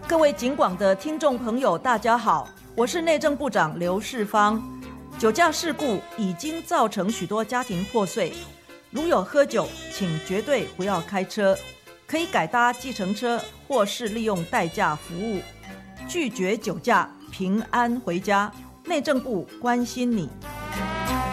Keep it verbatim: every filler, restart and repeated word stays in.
各位警广的听众朋友大家好，我是内政部长刘世芳。酒驾事故已经造成许多家庭破碎，如有喝酒请绝对不要开车，可以改搭计程车或是利用代驾服务，拒绝酒驾，平安回家。内政部关心你。